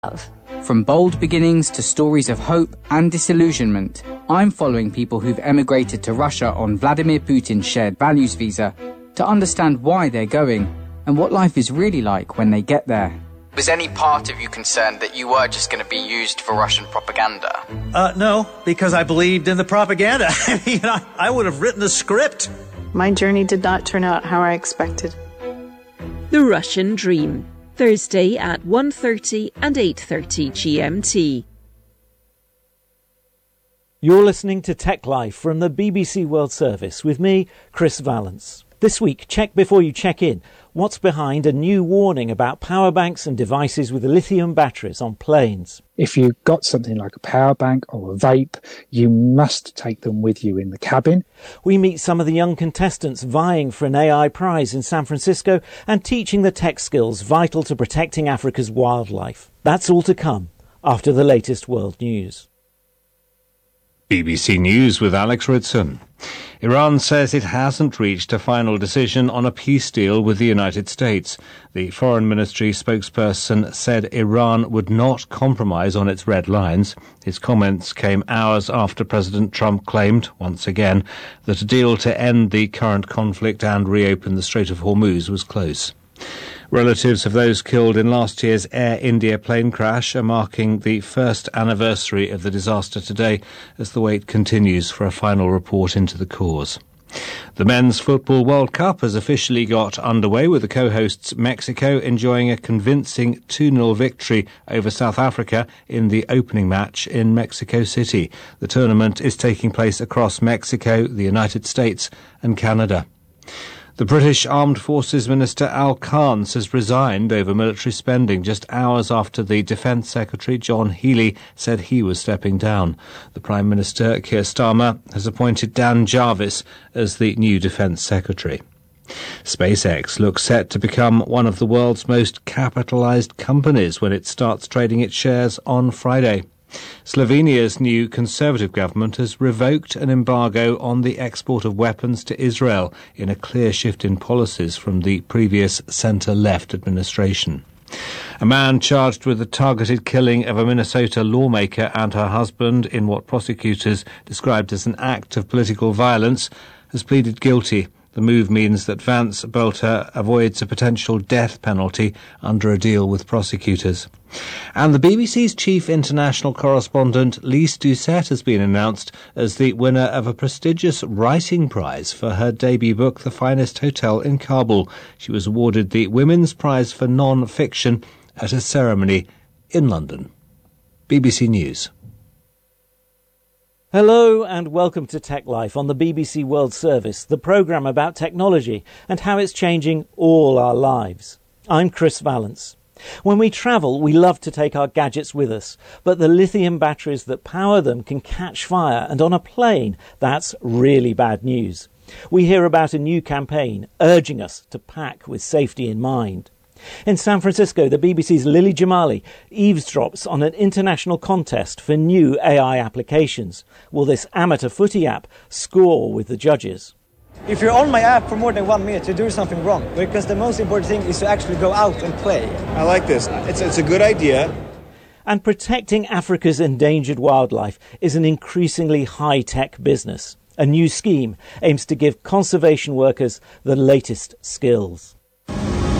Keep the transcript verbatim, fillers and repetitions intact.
From bold beginnings to stories of hope and disillusionment, I'm following people who've emigrated to Russia on Vladimir Putin's shared values visa to understand why they're going and what life is really like when they get there. Was any part of you concerned that you were just going to be used for Russian propaganda? Uh, no, because I believed in the propaganda. I mean, I, I would have written the script. My journey did not turn out how I expected. The Russian Dream. Thursday at one thirty and eight thirty G M T. You're listening to Tech Life from the B B C World Service with me, Chris Valence. This week, check before you check in. What's behind a new warning about power banks and devices with lithium batteries on planes? If you've got something like a power bank or a vape, you must take them with you in the cabin. We meet some of the young contestants vying for an A I prize in San Francisco and teaching the tech skills vital to protecting Africa's wildlife. That's all to come after the latest world news. B B C News with Alex Ridson. Iran says it hasn't reached a final decision on a peace deal with the United States. The Foreign Ministry spokesperson said Iran would not compromise on its red lines. His comments came hours after President Trump claimed, once again, that a deal to end the current conflict and reopen the Strait of Hormuz was close. Relatives of those killed in last year's Air India plane crash are marking the first anniversary of the disaster today as the wait continues for a final report into the cause. The Men's Football World Cup has officially got underway with the co-hosts Mexico enjoying a convincing two nil victory over South Africa in the opening match in Mexico City. The tournament is taking place across Mexico, the United States and Canada. The British Armed Forces Minister Al Carnes has resigned over military spending just hours after the Defence Secretary John Healey said he was stepping down. The Prime Minister, Keir Starmer, has appointed Dan Jarvis as the new Defence Secretary. SpaceX looks set to become one of the world's most capitalised companies when it starts trading its shares on Friday. Slovenia's new Conservative government has revoked an embargo on the export of weapons to Israel in a clear shift in policies from the previous centre-left administration. A man charged with the targeted killing of a Minnesota lawmaker and her husband in what prosecutors described as an act of political violence has pleaded guilty. The move means that Vance Bolter avoids a potential death penalty under a deal with prosecutors. And the B B C's chief international correspondent, Lise Doucette, has been announced as the winner of a prestigious writing prize for her debut book, The Finest Hotel in Kabul. She was awarded the Women's Prize for Non-Fiction at a ceremony in London. B B C News. Hello and welcome to Tech Life on the B B C World Service, the programme about technology and how it's changing all our lives. I'm Chris Valence. When we travel, we love to take our gadgets with us, but the lithium batteries that power them can catch fire, and on a plane, that's really bad news. We hear about a new campaign urging us to pack with safety in mind. In San Francisco, the B B C's Lily Jamali eavesdrops on an international contest for new A I applications. Will this amateur footy app score with the judges? If you're on my app for more than one minute, you're doing something wrong, because the most important thing is to actually go out and play. I like this. It's, it's a good idea. And protecting Africa's endangered wildlife is an increasingly high-tech business. A new scheme aims to give conservation workers the latest skills.